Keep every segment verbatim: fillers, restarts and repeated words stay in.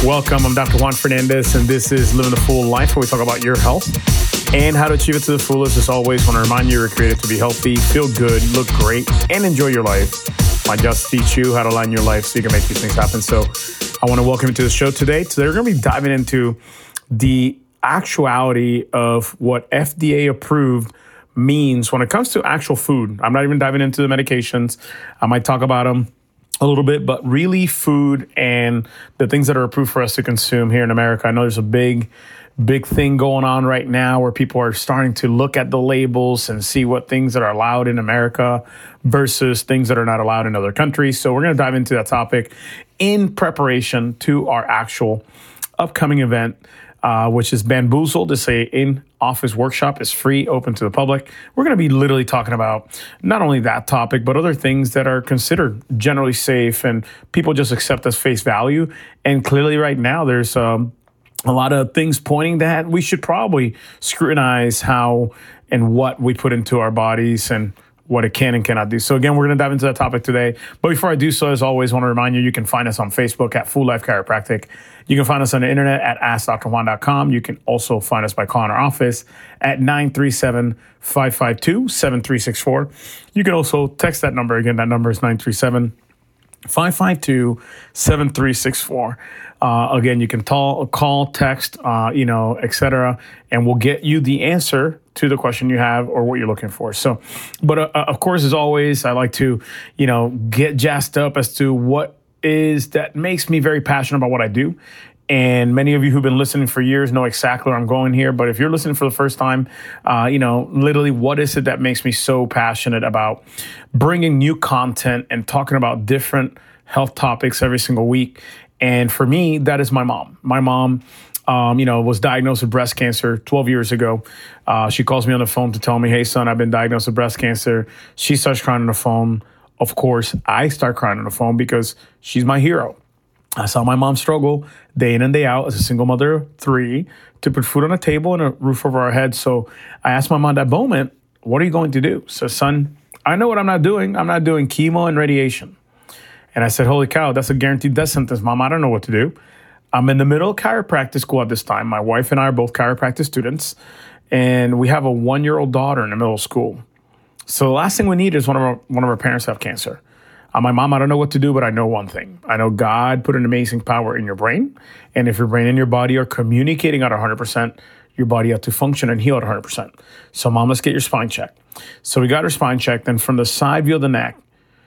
Welcome, I'm Doctor Juan Fernandez, and this is Living the Full Life, where we talk about your health and how to achieve it to the fullest. As always, want to remind you, you're created to be healthy, feel good, look great, and enjoy your life. I just teach you how to align your life so you can make these things happen. So I want to welcome you to the show today. Today, we're going to be diving into the actuality of what F D A approved means when it comes to actual food. I'm not even diving into the medications. I might talk about them a little bit, but really food and the things that are approved for us to consume here in America. I know there's a big, big thing going on right now where people are starting to look at the labels and see what things that are allowed in America versus things that are not allowed in other countries. So we're going to dive into that topic in preparation to our actual upcoming event, uh, which is Bamboozled. It's a in-office workshop. It's free, open to the public. We're going to be literally talking about not only that topic, but other things that are considered generally safe and people just accept as face value. And clearly right now, there's um, a lot of things pointing that we should probably scrutinize how and what we put into our bodies and what it can and cannot do. So again, we're going to dive into that topic today. But before I do so, as always, I want to remind you, you can find us on Facebook at Full Life Chiropractic. You can find us on the internet at ask dr juan dot com. You can also find us by calling our office at nine three seven, five five two, seven three six four. You can also text that number. Again, that number is nine three seven, five five two, seven three six four. Uh, again, you can call, call text, uh, you know, et cetera, and we'll get you the answer to the question you have or what you're looking for. So, but uh, of course, as always, I like to, you know, get jazzed up as to what is that makes me very passionate about what I do. And many of you who've been listening for years know exactly where I'm going here. But if you're listening for the first time, uh, you know, literally, what is it that makes me so passionate about bringing new content and talking about different health topics every single week? And for me, that is my mom. My mom, um, you know, was diagnosed with breast cancer twelve years ago. Uh, she calls me on the phone to tell me, hey, son, I've been diagnosed with breast cancer. She starts crying on the phone. Of course, I start crying on the phone because she's my hero. I saw my mom struggle day in and day out as a single mother of three to put food on the table and a roof over our head. So I asked my mom at that moment, what are you going to do? So, son, I know what I'm not doing. I'm not doing chemo and radiation. And I said, holy cow, that's a guaranteed death sentence, Mom. I don't know what to do. I'm in the middle of chiropractic school at this time. My wife and I are both chiropractic students, and we have a one-year-old daughter in the middle of school. So the last thing we need is one of our, one of our parents have cancer. Uh, my mom, I don't know what to do, but I know one thing. I know God put an amazing power in your brain. And if your brain and your body are communicating at one hundred percent, your body has to function and heal at one hundred percent. So, Mom, let's get your spine checked. So we got her spine checked. And from the side view of the neck,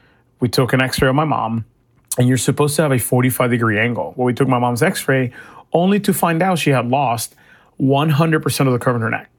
we took an x-ray of my mom. And you're supposed to have a forty-five degree angle. Well, we took my mom's x-ray only to find out she had lost one hundred percent of the curve in her neck.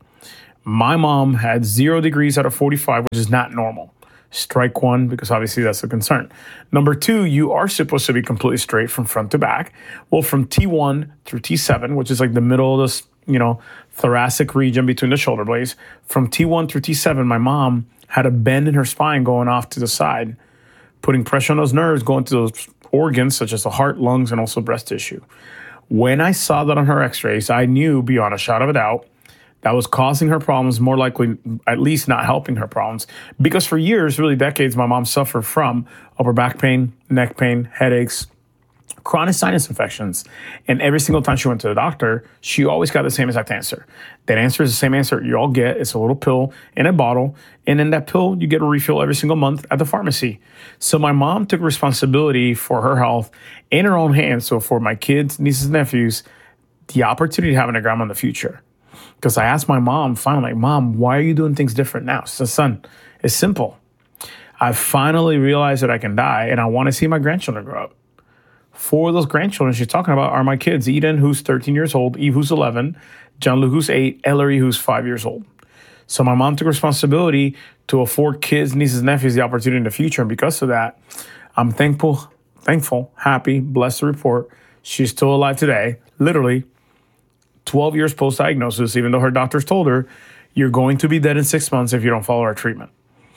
My mom had zero degrees out of forty-five, which is not normal. Strike one, because obviously that's a concern. Number two, you are supposed to be completely straight from front to back. Well, from T one through T seven, which is like the middle of this, you know, thoracic region between the shoulder blades, from T one through T seven, my mom had a bend in her spine going off to the side, putting pressure on those nerves, going to those organs such as the heart, lungs, and also breast tissue. When I saw that on her x-rays, I knew beyond a shadow of a doubt that was causing her problems, more likely at least not helping her problems. Because for years, really decades, my mom suffered from upper back pain, neck pain, headaches, chronic sinus infections. And every single time she went to the doctor, she always got the same exact answer. That answer is the same answer you all get. It's a little pill in a bottle. And in that pill, you get a refill every single month at the pharmacy. So my mom took responsibility for her health in her own hands. So for my kids, nieces, and nephews, the opportunity to have a grandma in the future. Because I asked my mom finally, Mom, why are you doing things different now? She said, son, it's simple. I finally realized that I can die and I want to see my grandchildren grow up. Four of those grandchildren she's talking about are my kids. Eden, who's thirteen years old, Eve, who's eleven, John Luke, who's eight, Ellery, who's five years old. So my mom took responsibility to afford kids, nieces, and nephews the opportunity in the future. And because of that, I'm thankful, thankful, happy, blessed to report she's still alive today, literally twelve years post-diagnosis, even though her doctors told her, you're going to be dead in six months if you don't follow our treatment.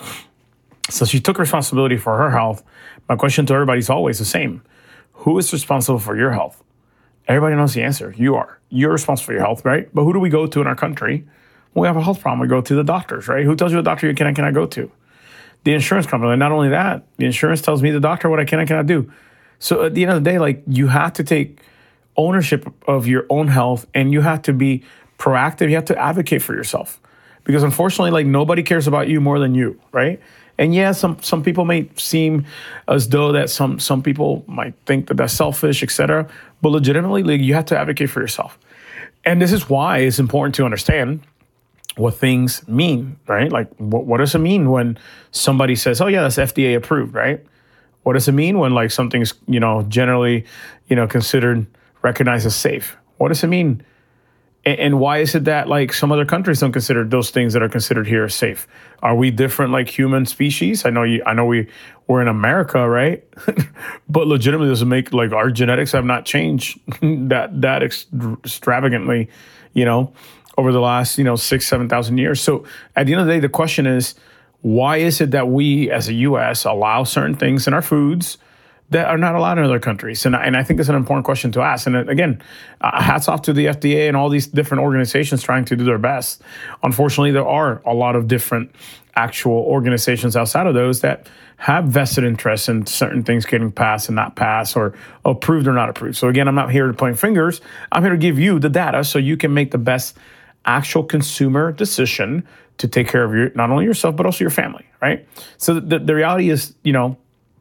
So she took responsibility for her health. My question to everybody is always the same. Who is responsible for your health? Everybody knows the answer. You are. You're responsible for your health, right? But who do we go to in our country when we have a health problem? We go to the doctors, right? Who tells you what doctor you can and cannot go to? The insurance company. And not only that, the insurance tells me, the doctor, what I can and cannot do. So at the end of the day, like, you have to take ownership of your own health, and you have to be proactive. You have to advocate for yourself, because unfortunately, like, nobody cares about you more than you, right? And yeah, some some people may seem as though that some some people might think that that's selfish, et cetera. But legitimately, like, you have to advocate for yourself. And this is why it's important to understand what things mean, right? Like, what, what does it mean when somebody says, oh yeah, that's F D A approved, right? What does it mean when, like, something's, you know, generally, you know, considered, recognized as safe? What does it mean? And, and why is it that, like, some other countries don't consider those things that are considered here as safe? Are we different, like, human species? I know you, I know we, we're in America, right? But legitimately doesn't make, like, our genetics have not changed that, that extravagantly, you know, over the last, you know, six, seven thousand years. So at the end of the day, the question is, why is it that we as a U S allow certain things in our foods that are not allowed in other countries? And, and I think it's an important question to ask. And again, uh, hats off to the F D A and all these different organizations trying to do their best. Unfortunately, there are a lot of different actual organizations outside of those that have vested interests in certain things getting passed and not passed, or approved or not approved. So again, I'm not here to point fingers. I'm here to give you the data so you can make the best actual consumer decision to take care of your, not only yourself, but also your family, right? So the, the reality is, you know,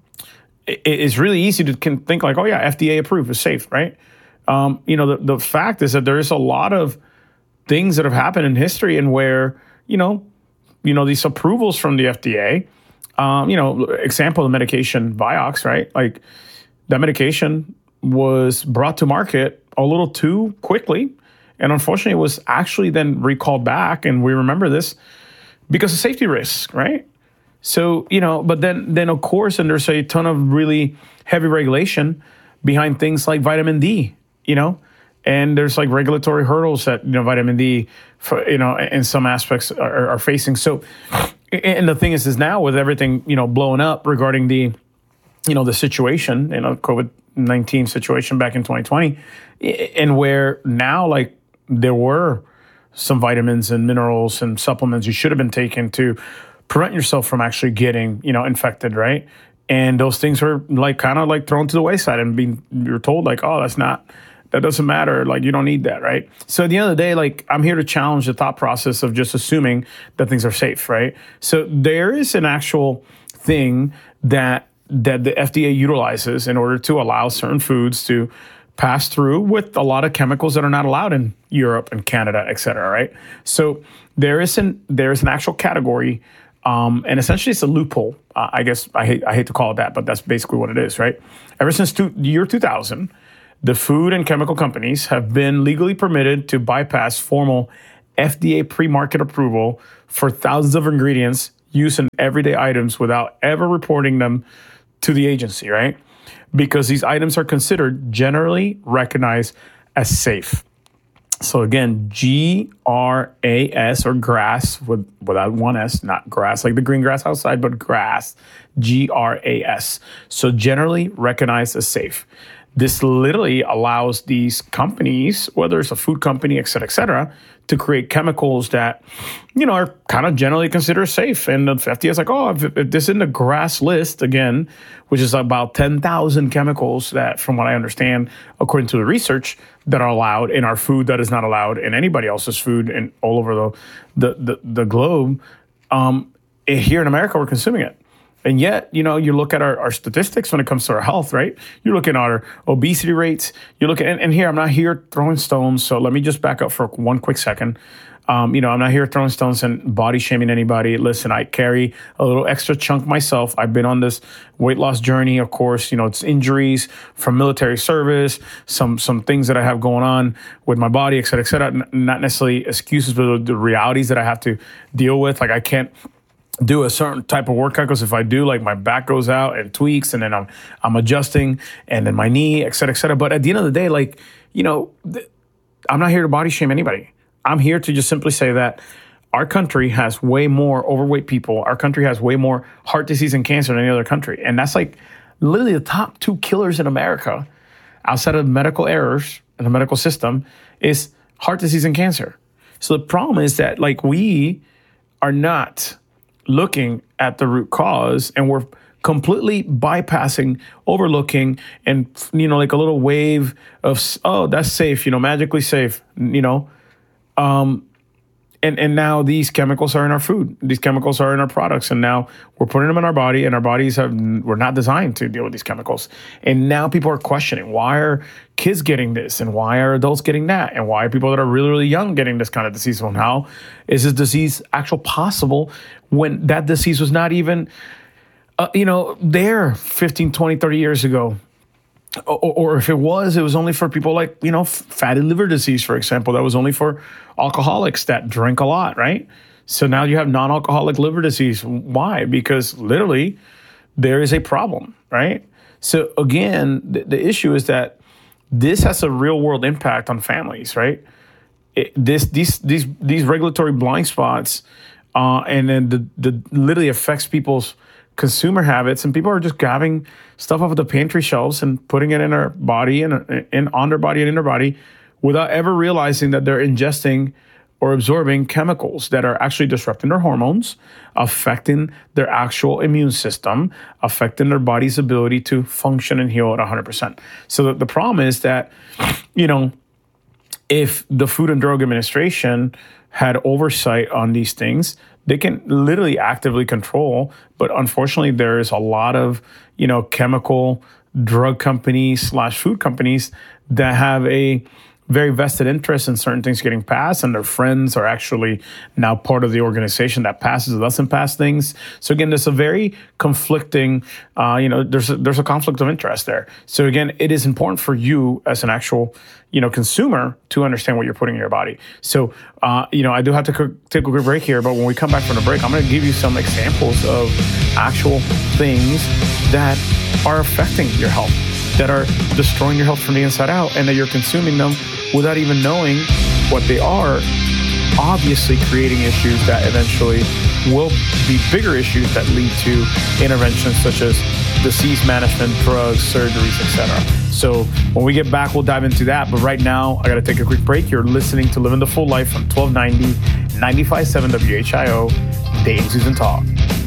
it, it's really easy to can think like, oh yeah, F D A approved, is safe, right? Um, you know, the, the fact is that there is a lot of things that have happened in history and where, you know, you know, these approvals from the F D A, um, you know, example, the medication Vioxx, right? Like, that medication was brought to market a little too quickly. And unfortunately, it was actually then recalled back. And we remember this because of safety risks, right? So, you know, but then, then of course, and there's a ton of really heavy regulation behind things like vitamin D, you know, and there's like regulatory hurdles that, you know, vitamin D, for, you know, in some aspects are, are facing. So, and the thing is, is now with everything, you know, blowing up regarding the, you know, the situation, you know, COVID nineteen situation back in twenty twenty, and where now, like, there were some vitamins and minerals and supplements you should have been taking to prevent yourself from actually getting, you know, infected, right? And those things are like kind of like thrown to the wayside and being, you're told like, oh, that's not, that doesn't matter. Like, you don't need that, right? So at the end of the day, like, I'm here to challenge the thought process of just assuming that things are safe, right? So there is an actual thing that that the F D A utilizes in order to allow certain foods to pass through with a lot of chemicals that are not allowed in Europe and Canada, et cetera, right? So there is an there is an actual category, um, and essentially it's a loophole. Uh, I guess I hate I hate to call it that, but that's basically what it is, right? Ever since two, the year two thousand, the food and chemical companies have been legally permitted to bypass formal F D A pre-market approval for thousands of ingredients used in everyday items without ever reporting them to the agency, right? Because these items are considered generally recognized as safe. So again, G R A S, or grass with without one S, not grass like the green grass outside, but grass, G R A S. So generally recognized as safe. This literally allows these companies, whether it's a food company, et cetera, et cetera, to create chemicals that, you know, are kind of generally considered safe. And the F D A is like, oh, if, if this is in the GRAS list, again, which is about ten thousand chemicals that, from what I understand, according to the research, that are allowed in our food that is not allowed in anybody else's food and all over the the the, the globe. Um, here in America, we're consuming it. And yet, you know, you look at our, our statistics when it comes to our health, right? You're looking at our obesity rates. You look at, and, and here, I'm not here throwing stones. So let me just back up for one quick second. Um, you know, I'm not here throwing stones and body shaming anybody. Listen, I carry a little extra chunk myself. I've been on this weight loss journey. Of course, you know, it's injuries from military service, some some things that I have going on with my body, et cetera, et cetera. Not necessarily excuses, but the realities that I have to deal with. Like, I can't do a certain type of workout because if I do, like, my back goes out and tweaks, and then I'm I'm adjusting, and then my knee, et cetera, et cetera. But at the end of the day, like, you know, th- I'm not here to body shame anybody. I'm here to just simply say that our country has way more overweight people. Our country has way more heart disease and cancer than any other country. And that's like literally the top two killers in America outside of medical errors in the medical system is heart disease and cancer. So the problem is that, like, we are not looking at the root cause, and we're completely bypassing, overlooking, and, you know, like a little wave of, oh, that's safe, you know, magically safe, you know. Um, and, and now these chemicals are in our food. These chemicals are in our products. And now we're putting them in our body, and our bodies have, we're not designed to deal with these chemicals. And now people are questioning, why are kids getting this? And why are adults getting that? And why are people that are really, really young getting this kind of disease? Well, how is this disease actually possible when that disease was not even, uh, you know, there fifteen, twenty, thirty years ago? Or, or if it was, it was only for people like, you know, fatty liver disease, for example. That was only for alcoholics that drink a lot, right? So now you have non-alcoholic liver disease. Why? Because literally there is a problem, right? So again, the, the issue is that this has a real world impact on families, right? It, this, these, these, these regulatory blind spots, uh, and then the, the literally affects people's consumer habits, and people are just grabbing stuff off of the pantry shelves and putting it in their body and, and on their body and in their body without ever realizing that they're ingesting or absorbing chemicals that are actually disrupting their hormones, affecting their actual immune system, affecting their body's ability to function and heal at one hundred percent. So the, the problem is that, you know, if the Food and Drug Administration had oversight on these things, they can literally actively control, but unfortunately there is a lot of, you know, chemical drug companies slash food companies that have a very vested interest in certain things getting passed, and their friends are actually now part of the organization that passes or doesn't pass things. So again, there's a very conflicting, uh, you know, there's a, there's a conflict of interest there. So again, it is important for you as an actual, you know, consumer to understand what you're putting in your body. So, uh, you know, I do have to co- take a quick break here, but when we come back from the break, I'm going to give you some examples of actual things that are affecting your health, that are destroying your health from the inside out, and that you're consuming them without even knowing what they are, obviously creating issues that eventually will be bigger issues that lead to interventions such as disease management, drugs, surgeries, et cetera. So when we get back, we'll dive into that. But right now, I got to take a quick break. You're listening to Living the Full Life on twelve ninety, ninety-five point seven W H I O, Dayton Susan Talk.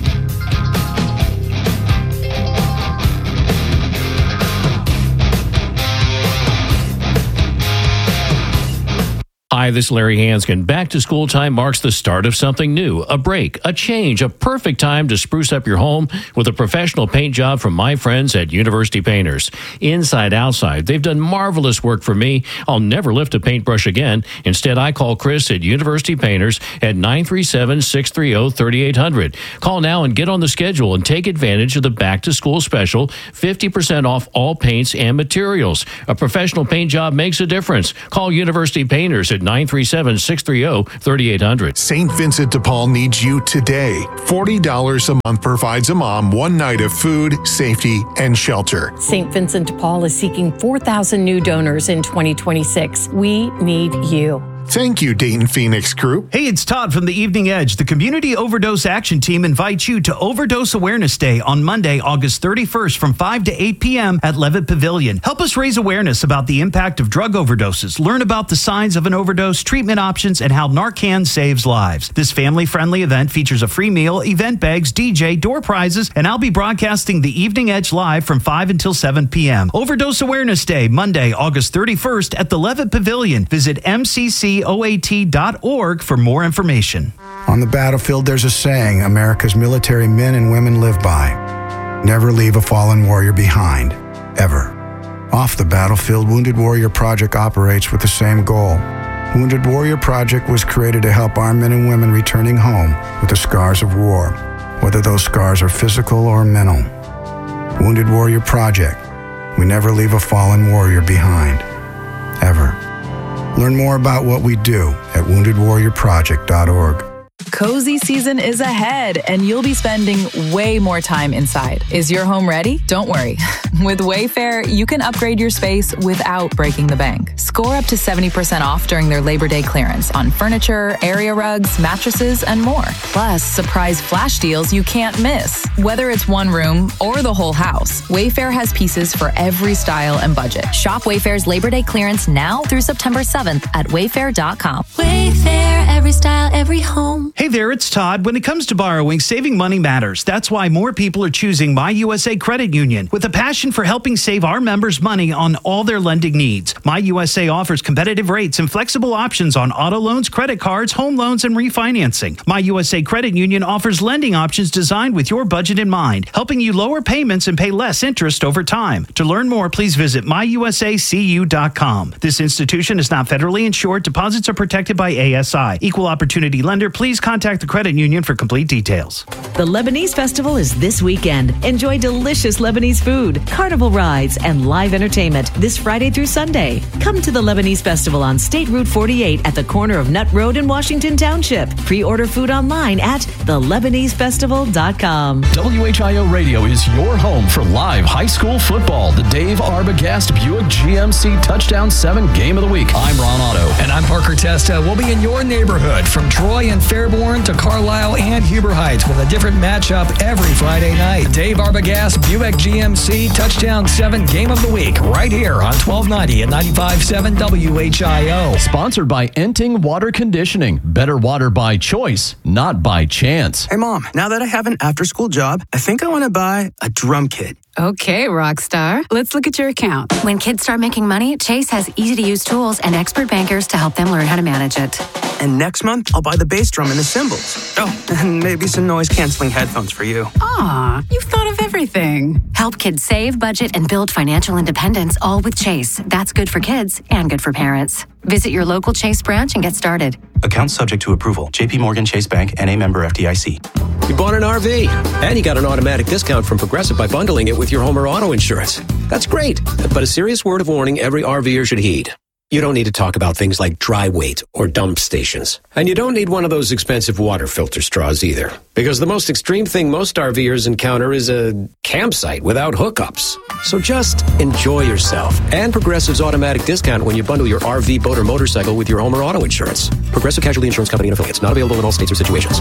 Hi, this is Larry Hanskin. Back to school time marks the start of something new, a break, a change, a perfect time to spruce up your home with a professional paint job from my friends at University Painters. Inside, outside, they've done marvelous work for me. I'll never lift a paintbrush again. Instead, I call Chris at University Painters at nine three seven, six three zero, three eight zero zero. Call now and get on the schedule and take advantage of the back to school special, fifty percent off all paints and materials. A professional paint job makes a difference. Call University Painters at nine three seven, six three zero, three eight zero zero. Saint Vincent de Paul needs you today. forty dollars a month provides a mom one night of food, safety, and shelter. Saint Vincent de Paul is seeking four thousand new donors in twenty twenty-six. We need you. Thank you, Dayton Phoenix Group. Hey, it's Todd from the Evening Edge. The Community Overdose Action Team invites you to Overdose Awareness Day on Monday, August thirty-first from five to eight p.m. at Levitt Pavilion. Help us raise awareness about the impact of drug overdoses. Learn about the signs of an overdose, treatment options, and how Narcan saves lives. This family-friendly event features a free meal, event bags, D J, door prizes, and I'll be broadcasting the Evening Edge live from five until seven p.m. Overdose Awareness Day, Monday, August thirty-first at the Levitt Pavilion. Visit M C C O A T dot org for more information. On the battlefield, there's a saying America's military men and women live by. Never leave a fallen warrior behind, ever. Off the battlefield, Wounded Warrior Project operates with the same goal. Wounded Warrior Project was created to help our men and women returning home with the scars of war, whether those scars are physical or mental. Wounded Warrior Project. We never leave a fallen warrior behind, ever. Learn more about what we do at wounded warrior project dot org. Cozy season is ahead, and you'll be spending way more time inside. Is your home ready? Don't worry. With Wayfair, you can upgrade your space without breaking the bank. Score up to seventy percent off during their Labor Day clearance on furniture, area rugs, mattresses, and more. Plus, surprise flash deals you can't miss. Whether it's one room or the whole house, Wayfair has pieces for every style and budget. Shop Wayfair's Labor Day clearance now through September seventh at wayfair dot com. Wayfair, every style, every home. Hey there, it's Todd. When it comes to borrowing, saving money matters. That's why more people are choosing My U S A Credit Union with a passion for helping save our members money on all their lending needs. My U S A offers competitive rates and flexible options on auto loans, credit cards, home loans, and refinancing. My U S A Credit Union offers lending options designed with your budget in mind, helping you lower payments and pay less interest over time. To learn more, please visit my u s a c u dot com. This institution is not federally insured. Deposits are protected by A S I. Equal opportunity lender. Please contact the credit union for complete details. The Lebanese Festival is this weekend. Enjoy delicious Lebanese food, carnival rides, and live entertainment this Friday through Sunday. Come to the Lebanese Festival on State Route forty-eight at the corner of Nutt Road in Washington Township. Pre-order food online at the lebanese festival dot com. W H I O Radio is your home for live high school football. The Dave Arbogast Buick G M C Touchdown seven Game of the Week. I'm Ron Otto. And I'm Parker Testa. We'll be in your neighborhood from Troy and Fairborn to Carlisle and Huber Heights with a different matchup every Friday night. Dave Arbogast Buick G M C Touchdown seven Game of the Week right here on twelve ninety and ninety-five point seven W H I O. Sponsored by Enting Water Conditioning. Better water by choice, not by chance. Hey, Mom, now that I have an after-school job, I think I want to buy a drum kit. Okay, Rockstar. Let's look at your account. When kids start making money, Chase has easy-to-use tools and expert bankers to help them learn how to manage it. And next month, I'll buy the bass drum and the cymbals. Oh, and maybe some noise-canceling headphones for you. Aw, you've thought of everything. Help kids save, budget, and build financial independence, all with Chase. That's good for kids and good for parents. Visit your local Chase branch and get started. Account subject to approval. J P Morgan Chase Bank, N A member F D I C. You bought an R V, and you got an automatic discount from Progressive by bundling it with your home or auto insurance. That's great, but a serious word of warning every RVer should heed. You don't need to talk about things like dry weight or dump stations. And you don't need one of those expensive water filter straws either. Because the most extreme thing most RVers encounter is a campsite without hookups. So just enjoy yourself. And Progressive's automatic discount when you bundle your R V, boat, or motorcycle with your home or auto insurance. Progressive Casualty Insurance Company and affiliates. Not available in all states or situations.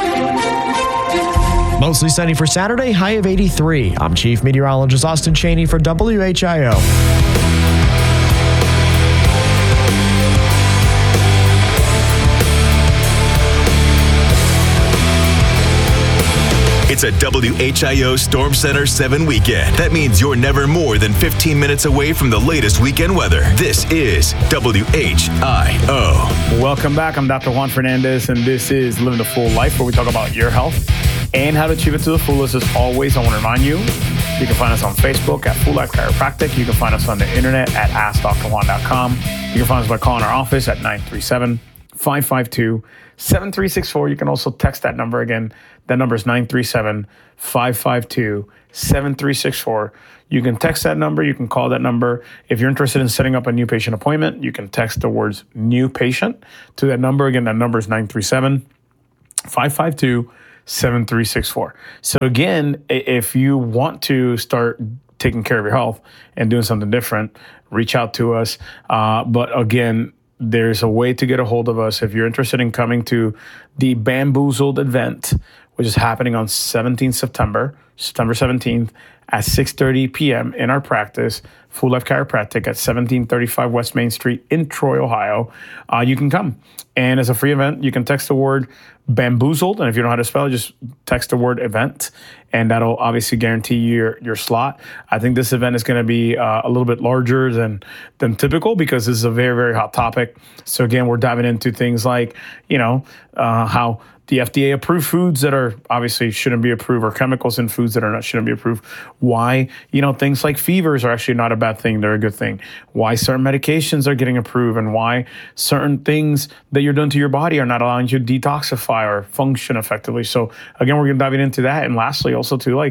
Mostly sunny for Saturday, high of eighty-three. I'm Chief Meteorologist Austin Cheney for W H I O. It's a W H I O Storm Center seven weekend. That means you're never more than fifteen minutes away from the latest weekend weather. This is W H I O. Welcome back. I'm Doctor Juan Fernandez, and this is Living the Full Life, where we talk about your health and how to achieve it to the fullest. As always, I want to remind you, you can find us on Facebook at Full Life Chiropractic. You can find us on the internet at ask dr juan dot com. You can find us by calling our office at nine three seven, five five two, seven three six four. You can also text that number again. That number is nine three seven, five five two, seven three six four. You can text that number. You can call that number. If you're interested in setting up a new patient appointment, you can text the words new patient to that number. Again, that number is nine three seven, five five two, seven three six four. So again, if you want to start taking care of your health and doing something different, reach out to us. Uh, but again, there's a way to get a hold of us. If you're interested in coming to the Bamboozled event, which is happening on seventeenth September, September seventeenth at six thirty p.m. in our practice, Full Life Chiropractic at seventeen thirty-five West Main Street in Troy, Ohio, uh, you can come. And as a free event, you can text the word Bamboozled. And if you don't know how to spell it, just text the word event. And that'll obviously guarantee you your, your slot. I think this event is going to be uh, a little bit larger than, than typical because this is a very, very hot topic. So again, we're diving into things like, you know, uh, how the F D A approved foods that are obviously shouldn't be approved, or chemicals in foods that are not shouldn't be approved. Why, you know, things like fevers are actually not a bad thing. They're a good thing. Why certain medications are getting approved, and why certain things that you're doing to your body are not allowing you to detoxify or function effectively. So again, we're going to dive into that. And lastly, also to like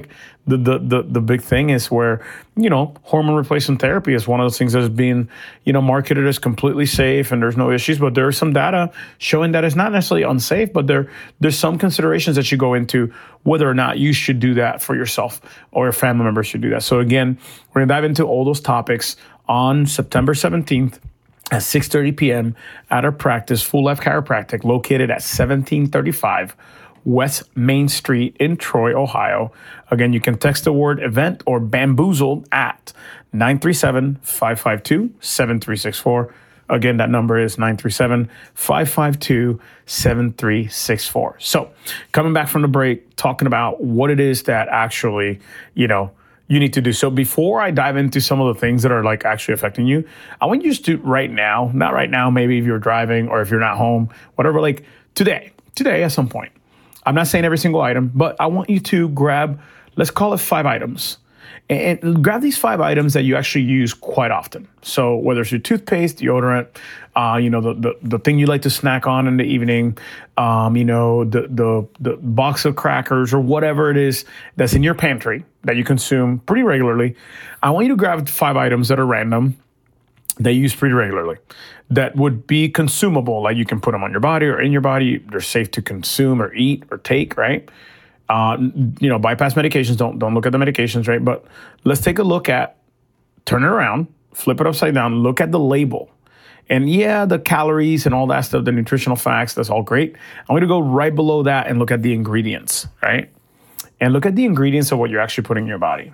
the, the, the, the big thing is where, you know, hormone replacement therapy is one of those things that's being, you know, marketed as completely safe and there's no issues. But there's some data showing that it's not necessarily unsafe, but there there's some considerations that you go into whether or not you should do that for yourself or your family members should do that. So again, we're going to dive into all those topics on September seventeenth at six thirty p.m. at our practice, Full Life Chiropractic, located at seventeen thirty-five West Main Street in Troy, Ohio. Again, you can text the word event or bamboozled at nine three seven, five five two, seven three six four. Again, that number is nine three seven, five five two, seven three six four. So coming back from the break, talking about what it is that actually, you know, you need to do. So before I dive into some of the things that are like actually affecting you, I want you to do right now, not right now, maybe if you're driving or if you're not home, whatever, like today, today at some point. I'm not saying every single item, but I want you to grab, let's call it five items. And, and grab these five items that you actually use quite often. So whether it's your toothpaste, deodorant, uh, you know, the, the the thing you like to snack on in the evening, um, you know, the, the the box of crackers or whatever it is that's in your pantry that you consume pretty regularly. I want you to grab five items that are random, that you use pretty regularly, that would be consumable, like you can put them on your body or in your body. They're safe to consume or eat or take, right? Uh, you know, bypass medications. Don't don't look at the medications, right? But let's take a look at, turn it around, flip it upside down, look at the label. And yeah, the calories and all that stuff, the nutritional facts, that's all great. I'm going to go right below that and look at the ingredients, right? And look at the ingredients of what you're actually putting in your body.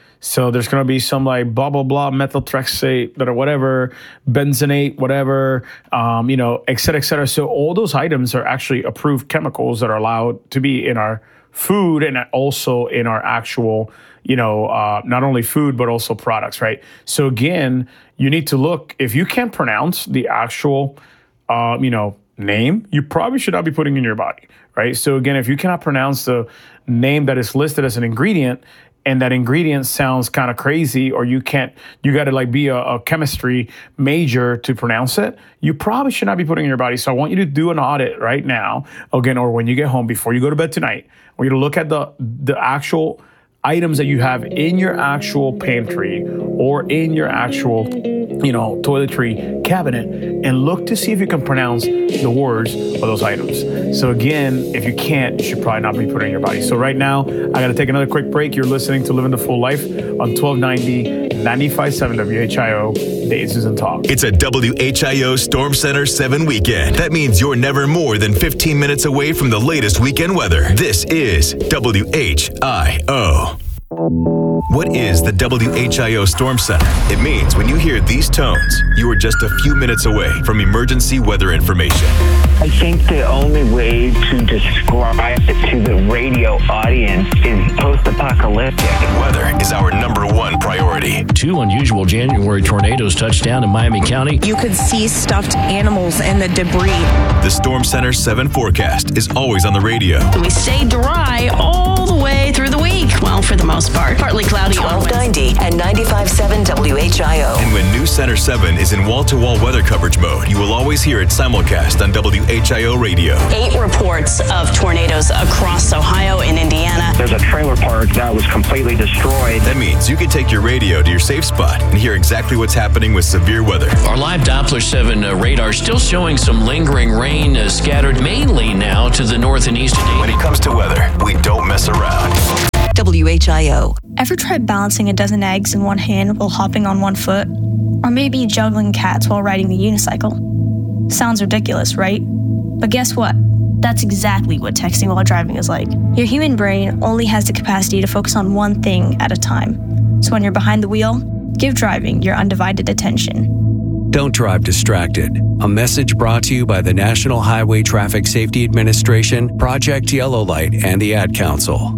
So there's going to be some like blah, blah, blah, methyltrexate, or whatever, benzenate, whatever, um, you know, et cetera, et cetera. So all those items are actually approved chemicals that are allowed to be in our food and also in our actual, you know, uh, not only food, but also products, right? So again, you need to look, if you can't pronounce the actual, uh, you know, name, you probably should not be putting in your body, right? So again, if you cannot pronounce the name that is listed as an ingredient, and that ingredient sounds kind of crazy, or you can't, you got to like be a, a chemistry major to pronounce it, you probably should not be putting in your body. So I want you to do an audit right now, again, or when you get home, before you go to bed tonight, I want you to look at the the actual items that you have in your actual pantry or in your actual, you know, toiletry cabinet, and look to see if you can pronounce the words of those items. So again, if you can't, you should probably not be putting in your body. So right now, I got to take another quick break. You're listening to Living the Full Life on twelve ninety, ninety-five point seven W H I O, Dave Susan Talk. It's a W H I O Storm Center seven weekend. That means you're never more than fifteen minutes away from the latest weekend weather. This is W H I O. What is the W H I O Storm Center? It means when you hear these tones, you are just a few minutes away from emergency weather information. I think the only way to describe it to the radio audience is post-apocalyptic. Weather is our number one priority. Two unusual January tornadoes touched down in Miami County. You could see stuffed animals and the debris. The Storm Center seven forecast is always on the radio. We stay dry all the way through the week. Well, for the most part. Partly cloudy on twelve ninety and ninety-five point seven W H I O. And when New Center seven is in wall-to-wall weather coverage mode, you will always hear it simulcast on W H I O radio. Eight reports of tornadoes across Ohio and Indiana. There's a trailer park that was completely destroyed. That means you can take your radio to your safe spot and hear exactly what's happening with severe weather. Our live Doppler seven uh, radar still showing some lingering rain uh, scattered mainly now to the north and east today. When it comes to weather, we don't mess around. W H I O. Ever tried balancing a dozen eggs in one hand while hopping on one foot? Or maybe juggling cats while riding the unicycle? Sounds ridiculous, right? But guess what? That's exactly what texting while driving is like. Your human brain only has the capacity to focus on one thing at a time. So when you're behind the wheel, give driving your undivided attention. Don't drive distracted. A message brought to you by the National Highway Traffic Safety Administration, Project Yellow Light, and the Ad Council.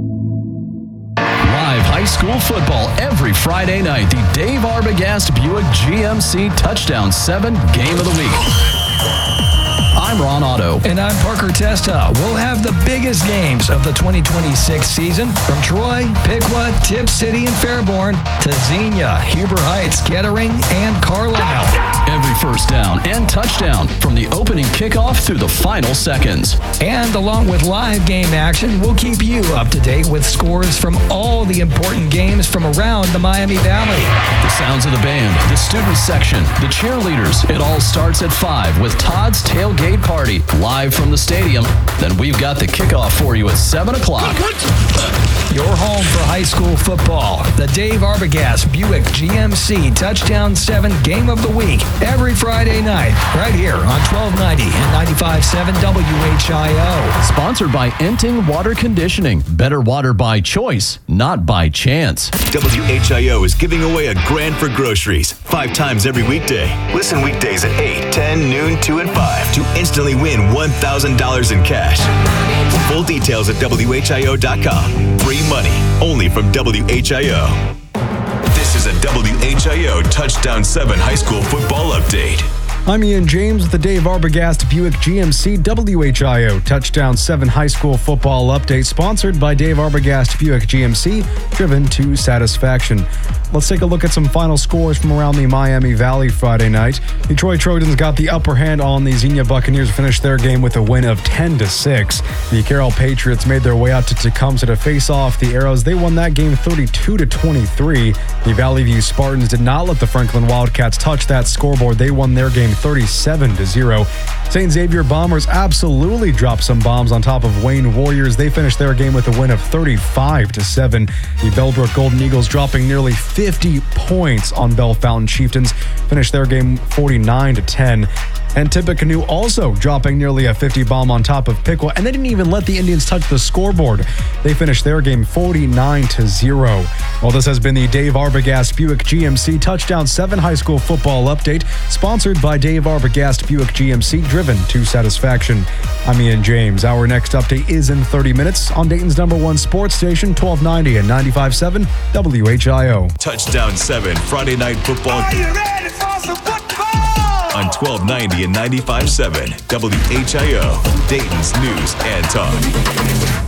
Live high school football every Friday night. The Dave Arbogast Buick G M C Touchdown seven Game of the Week. I'm Ron Otto. And I'm Parker Testa. We'll have the biggest games of the twenty twenty-six season from Troy, Piqua, Tipp City, and Fairborn to Xenia, Huber Heights, Kettering, and Carlisle. Every first first down and touchdown from the opening kickoff through the final seconds. And along with live game action, we'll keep you up to date with scores from all the important games from around the Miami Valley. The sounds of the band, the student section, the cheerleaders. It all starts at five with Todd's Tailgate Party live from the stadium. Then we've got the kickoff for you at seven o'clock. Your home for high school football. The Dave Arbogast Buick G M C Touchdown seven Game of the Week every Friday night right here on twelve ninety and ninety-five point seven W H I O. Sponsored by Enting Water Conditioning. Better water by choice, not by chance. W H I O is giving away a grand for groceries five times every weekday. Listen weekdays at eight, ten, noon, two, and five to instantly win one thousand dollars in cash. Full details at W H I O dot com. Free money only from W H I O. This is a W H I O Touchdown seven High School Football Update. I'm Ian James with the Dave Arbogast Buick G M C W H I O Touchdown seven High School Football Update, sponsored by Dave Arbogast Buick G M C, driven to satisfaction. Let's take a look at some final scores from around the Miami Valley Friday night. Detroit Trojans got the upper hand on the Xenia Buccaneers, finished their game with a win of ten to six. The Carroll Patriots made their way out to Tecumseh to face off the Arrows. They won that game thirty-two to twenty-three. The Valley View Spartans did not let the Franklin Wildcats touch that scoreboard. They won their game thirty-seven to zero. Saint Xavier Bombers absolutely dropped some bombs on top of Wayne Warriors. They finished their game with a win of thirty-five to seven. The Bellbrook Golden Eagles, dropping nearly fifty points on Bell Fountain Chieftains, finished their game forty-nine to ten. And Tippecanoe also dropping nearly a fifty bomb on top of Piqua, and they didn't even let the Indians touch the scoreboard. They finished their game forty-nine to zero. Well, this has been the Dave Arbogast Buick G M C Touchdown seven High School Football Update, sponsored by Dave Arbogast Buick G M C, driven to satisfaction. I'm Ian James. Our next update is in thirty minutes on Dayton's number one sports station, twelve ninety and ninety-five point seven W H I O. Touchdown seven Friday Night Football. Are you ready for some football? On twelve ninety and ninety-five point seven W H I O, Dayton's News and Talk.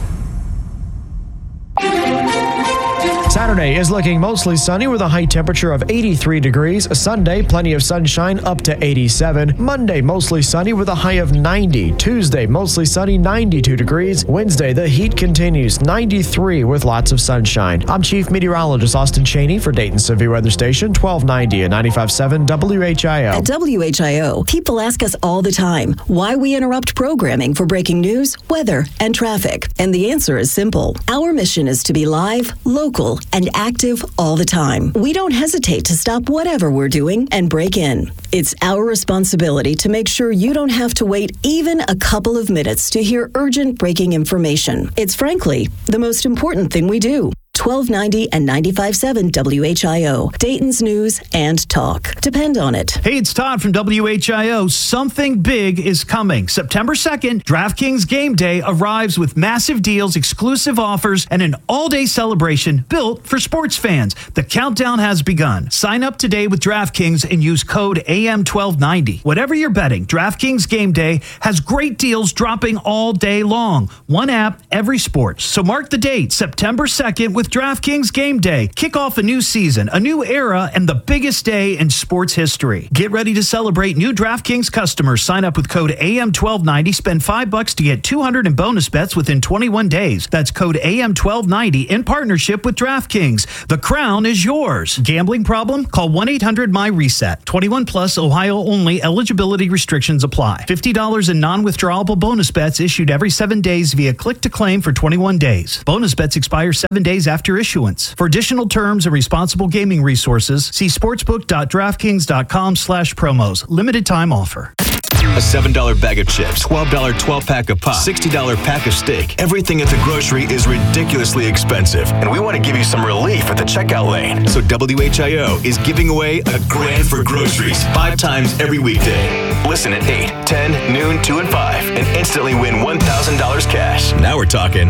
Saturday is looking mostly sunny with a high temperature of eighty-three degrees. Sunday, plenty of sunshine up to eighty-seven. Monday, mostly sunny with a high of ninety. Tuesday, mostly sunny, ninety-two degrees. Wednesday, the heat continues, ninety-three with lots of sunshine. I'm Chief Meteorologist Austin Cheney for Dayton Severe Weather Station, twelve ninety and ninety-five point seven W H I O. At W H I O, people ask us all the time why we interrupt programming for breaking news, weather, and traffic. And the answer is simple. Our mission is to be live, local, and active all the time. We don't hesitate to stop whatever we're doing and break in. It's our responsibility to make sure you don't have to wait even a couple of minutes to hear urgent breaking information. It's frankly the most important thing we do. twelve ninety and ninety-five point seven W H I O, Dayton's News and Talk. Depend on it. Hey, it's Todd from W H I O. Something big is coming. September second, DraftKings Game Day arrives with massive deals, exclusive offers, and an all-day celebration built for sports fans. The countdown has begun. Sign up today with DraftKings and use code A M twelve ninety. Whatever you're betting, DraftKings Game Day has great deals dropping all day long. One app, every sport. So mark the date, September second, with DraftKings Game Day. Kick off a new season, a new era, and the biggest day in sports history. Get ready to celebrate new DraftKings customers. Sign up with code A M twelve ninety. Spend five bucks to get two hundred in bonus bets within twenty-one days. That's code A M twelve ninety in partnership with DraftKings. The crown is yours. Gambling problem? Call one eight hundred M Y reset. twenty-one plus, Ohio only. Eligibility restrictions apply. fifty dollars in non-withdrawable bonus bets issued every seven days via click to claim for twenty-one days. Bonus bets expire seven days after after issuance. For additional terms and responsible gaming resources, see sportsbook dot draftkings dot com slash promos. Limited time offer. A seven dollar bag of chips, twelve dollar twelve-pack of pop, sixty dollar pack of steak. Everything at the grocery is ridiculously expensive, and we want to give you some relief at the checkout lane. So W H I O is giving away a grand for groceries five times every weekday. Listen at eight, ten, noon, two, and five, and instantly win one thousand dollars cash. Now we're talking.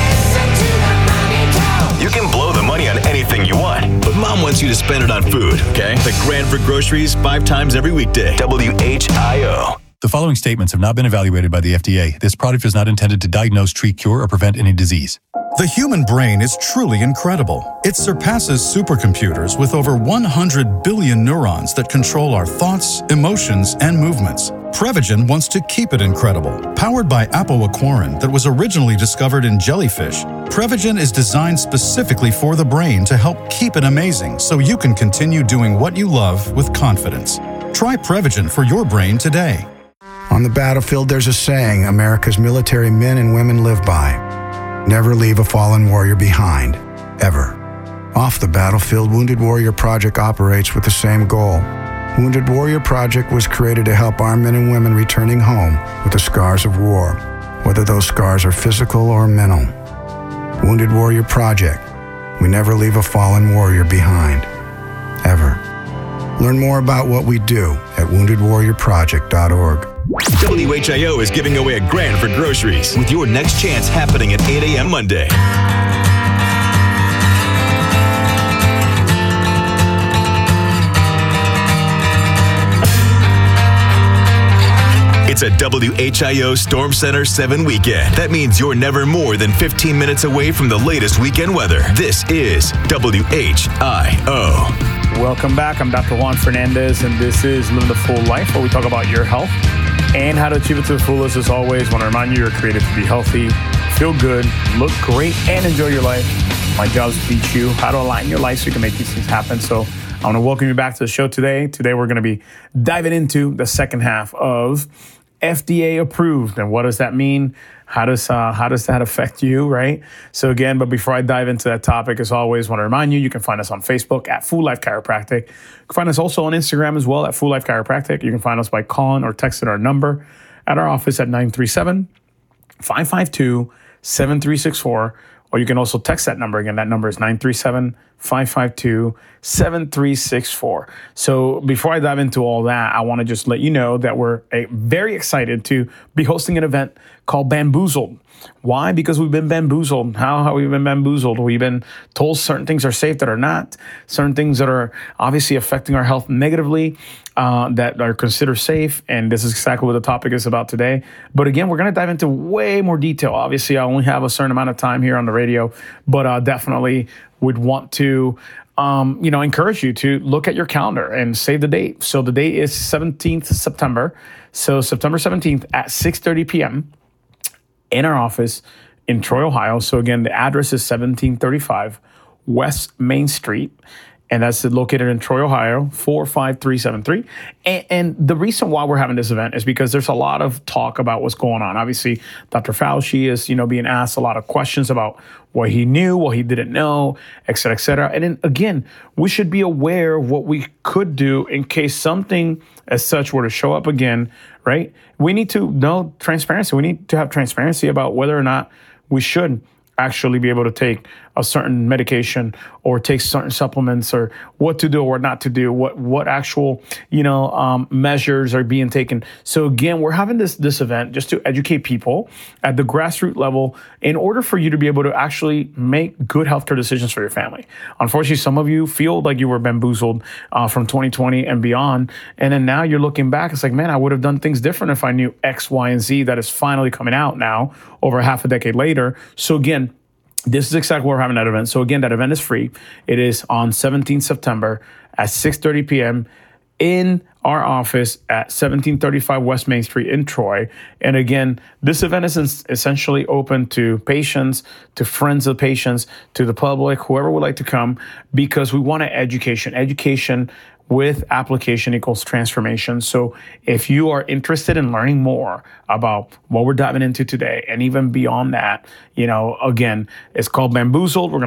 You can blow the money on anything you want, but Mom wants you to spend it on food, okay? The grand for groceries five times every weekday. W H I O. The following statements have not been evaluated by the F D A. This product is not intended to diagnose, treat, cure, or prevent any disease. The human brain is truly incredible. It surpasses supercomputers with over one hundred billion neurons that control our thoughts, emotions, and movements. Prevagen wants to keep it incredible. Powered by apoaquarin that was originally discovered in jellyfish, Prevagen is designed specifically for the brain to help keep it amazing so you can continue doing what you love with confidence. Try Prevagen for your brain today. On the battlefield, there's a saying America's military men and women live by. Never leave a fallen warrior behind, ever. Off the battlefield, Wounded Warrior Project operates with the same goal. Wounded Warrior Project was created to help our men and women returning home with the scars of war, whether those scars are physical or mental. Wounded Warrior Project. We never leave a fallen warrior behind, ever. Learn more about what we do at wounded warrior project dot org. W H I O is giving away a grand for groceries with your next chance happening at eight a.m. Monday. It's a W H I O Storm Center seven weekend. That means you're never more than fifteen minutes away from the latest weekend weather. This is W H I O. Welcome back. I'm Doctor Juan Fernandez, and this is Living the Full Life, where we talk about your health and how to achieve it to the fullest. As always, I want to remind you you're created to be healthy, feel good, look great, and enjoy your life. My job is to teach you how to align your life so you can make these things happen. So I want to welcome you back to the show today. Today, we're going to be diving into the second half of F D A approved. And what does that mean? How does uh, how does that affect you, right? So again, but before I dive into that topic, as always, I want to remind you, you can find us on Facebook at Full Life Chiropractic. You can find us also on Instagram as well at Full Life Chiropractic. You can find us by calling or texting our number at our office at nine three seven, five five two, seven three six four. Or you can also text that number. Again, that number is nine three seven, five five two, seven three six four. So before I dive into all that, I want to just let you know that we're uh, very excited to be hosting an event called Bamboozled. Why? Because we've been bamboozled. How have we been bamboozled? We've been told certain things are safe that are not, certain things that are obviously affecting our health negatively uh, that are considered safe. And this is exactly what the topic is about today. But again, we're going to dive into way more detail. Obviously, I only have a certain amount of time here on the radio, but uh, definitely would want to Um, you know, encourage you to look at your calendar and save the date. So the date is seventeenth of September. So September seventeenth at six thirty p.m. in our office in Troy, Ohio. So again, the address is seventeen thirty-five West Main Street. And that's located in Troy, Ohio, four five three seven three. And, and the reason why we're having this event is because there's a lot of talk about what's going on. Obviously, Doctor Fauci is, you know, being asked a lot of questions about what he knew, what he didn't know, et cetera, et cetera. And then again, we should be aware of what we could do in case something as such were to show up again, right? We need to know transparency. We need to have transparency about whether or not we should actually be able to take a certain medication or take certain supplements, or what to do or not to do, what what actual, you know, um, measures are being taken. So again, we're having this this event just to educate people at the grassroots level in order for you to be able to actually make good healthcare decisions for your family. Unfortunately, some of you feel like you were bamboozled uh, from twenty twenty and beyond, and then now you're looking back. It's like, man, I would have done things different if I knew X, Y, and Z that is finally coming out now over half a decade later. So again, this is exactly why we're having that event. So again, that event is free. It is on seventeenth September at six thirty p.m. in our office at seventeen thirty-five West Main Street in Troy. And again, this event is essentially open to patients, to friends of patients, to the public, whoever would like to come, because we want to education. Education with application equals transformation. So if you are interested in learning more about what we're diving into today, and even beyond that, you know, again, it's called Bamboozled. We're going